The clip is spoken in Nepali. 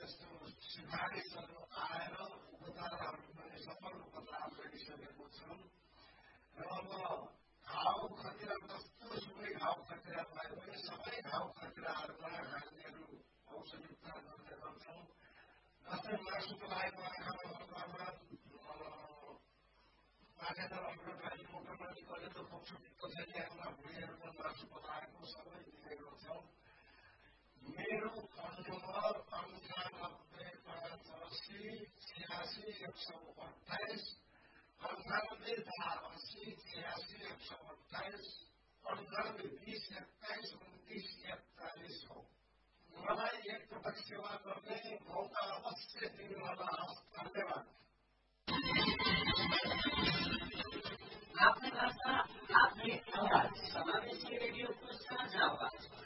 त्यस्तो सिफारिसहरू आएर उपचारहरू पनि सफल उपचार गरिसकेको छन् र अब घाउ खतिरा जस्तो सुकै घाउ खतिरालाई पनि सबै घाउ खतिराहरूमा हामीहरू औषधि उपचार गर्ने गर्छौँ। जस्तै मासुको लागि आँखामा माथेर अग्रकारी मोटरमाथि कलेजो पक्षपित्त छैन भुँडीहरूमा मासु पकाएको सबै दिने गर्छौँ। मेरो फोन नम्बर 9858868628 9848868628 9820212941 हो। मलाई एकपटक सेवा गर्ने मौका अवश्य दिनुहोला।